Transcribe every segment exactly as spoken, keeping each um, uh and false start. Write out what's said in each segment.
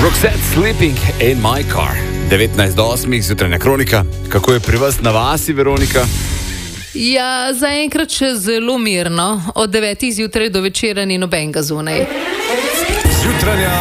Roxette Sleeping in my car. devetnajst do osmih zjutrajna kronika. Kako je pri vas na vasi, Veronika? Ja, zaenkrat še zelo mirno. Od devetih zjutraj do večera ni nobenega zunaj. Zjutrajna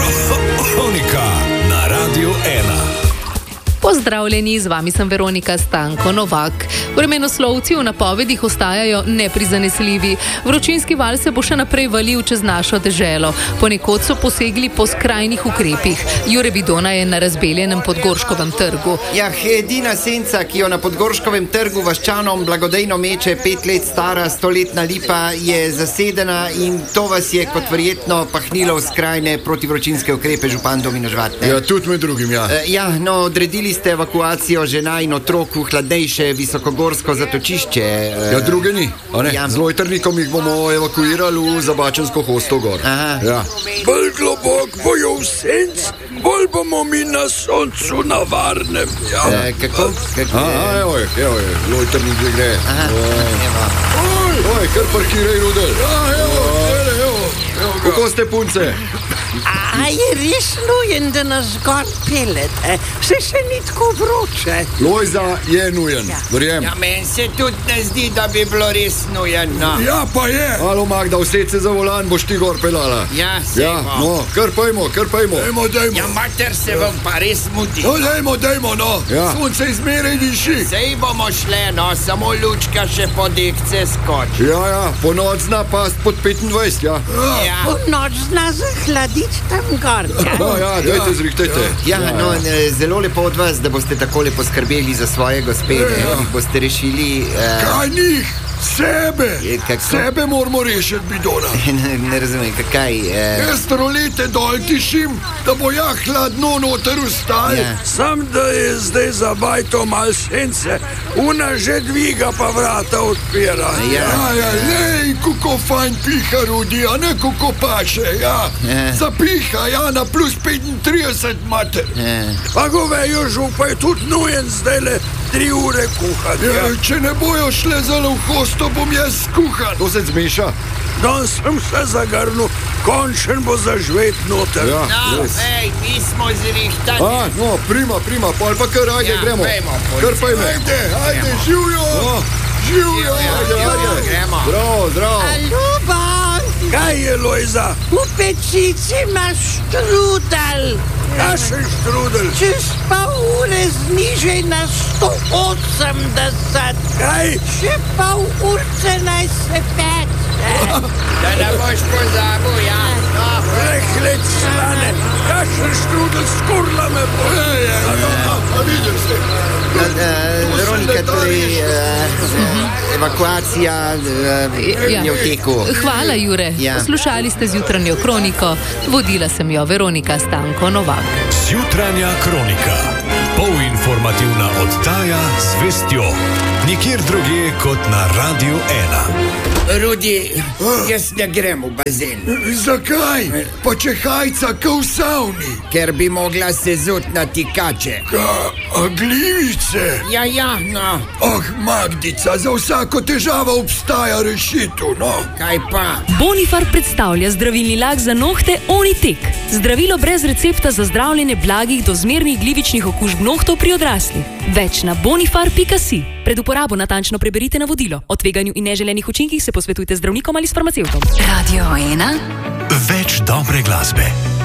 kronika na Radiu ena. Pozdravljeni, z vami sem Veronika Stanko Novak. Vremenoslovci v napovedih ostajajo neprizanesljivi. Vročinski val se bo še naprej valil čez našo deželo. Ponekod so posegli po skrajnih ukrepih. Jure Bidona je na razbeljenem Podgorškovem trgu. Ja, edina senca, ki jo na Podgorškovem trgu vaščanom blagodejno meče pet let stara stoletna lipa, je zasedena in to vas je kot verjetno pahnilo v skrajne protivročinske ukrepe, župan Domino Žvat. Ja, tudi med drugim, ja. E, ja, no, odredili ste evakuacijo žena in otrok v hladnejše visokogorsko zatočišče. E, ja, druge ni. Ja. Z Lojtrnikom jih bomo evakuirali v Zabačensko hosto gor. Aha. Ja. Bolj globok bojo v senc, bolj bomo mi na soncu na varnem. Ja. E, kako? kako Aha, evo je, evo je, Lojtrnik že gre. Aha, evo. Oj, kar parkiraj, Rudel. Ja, evo, evo, evo, evo. Kako ste, punce? A je res nujen, da nas gor pelete? Se še ni tako vroče. Lojza je nujen, verjem. Ja, meni se tudi ne zdi, da bi bilo res nujen, no. Ja, pa je. Alo, Magda, used se za volan, boš ti gor pelala. Ja, se Ja, bo. no, kar pojmo, kar pojmo. Dajmo, dajmo. Ja, mater, se vam pa res mudi. No, dajmo, dajmo, no. Ja. Sonce izmeraj diši. Sej bomo šle, no, samo lučka še po dekce skoči. Ja, ja, po noč zna past pod petindvajset, ja. Ja. V noč zna zahladiti tam gor. No, ja, dajte, zrihtajte. Ja, no, ne, zelo lepo od vas, da boste takole poskrbeli za svoje gospede. Ja. Boste rešili... Uh, Kaj njih? Sebe. Je, kako? Sebe moramo rešiti, Bidona. ne, ne razumem, kaj... Uh, Jaz rolete dol tišim, da bo ja hladno noter ustal. Ja. Sam, da je zdaj za bajto mal sence, una že dviga pa vrata odpira. Ja. ja, ja lej, kako fajn piha Rudi, a ne kako paše, ja. Ja. Zapiha, ja, na plus petintrideset mater. Ja. Pa govejo žup, pa je tudi nujen zdaj le tri ure kuhati. Ja, če ne bojo šle zelo v hosto, bom jaz skuhan. To se zmeša. Danes sem se zagrnil, končen bo zažvet noter. Ja, No, res. ej, mi smo zrihtani. A, no, prima, prima, pol pa kar, ajde, Ja, gremo. gremo, policija. Kar pa ime. Ajde, ajde, živijo! No, Živijo! ajde, ajde. Gremo. Zdravo, zdravo. Ljubav, Kaj je, Lojza? v pečici imaš štrudel. Kašen štrudel? Čez pol ure znižaj na sto osemdeset. Kaj? Še pol urce naj se peče. Da ne boš pozabil, ja. No, Prehled slane, kašen štrudel skurla me boje. A vidim se. Uh, Veronika, torej uh, evakuacija uh, Ja. je v teku. Hvala, Jure. Ja. Poslušali ste zjutranjo kroniko. Vodila sem jo Veronika Stanko Novak. Zjutrajna kronika. Polinformativna oddaja z vestjo. Nikjer drugje kot na Radiu ena. Rudi, jaz ne grem v bazen, Zakaj? Pa če hajca kao v savni. ker bi mogla se zut na tikače. Ka, a glivice? Ja, ja, no, Ah, Magdica, za vsako težavo obstaja rešitev, no. kaj pa? Bonifar predstavlja zdravilni lak za nohte Onitek. Zdravilo brez recepta za zdravljenje blagih do zmernih glivičnih okužb nohtov pri odraslih. Več na bonifar pika si. Pred uporabo natančno preberite navodilo. O tveganju in neželenih učinkih se posvetujte z zdravnikom ali s farmacevtom. Radio ena. Več dobre glasbe.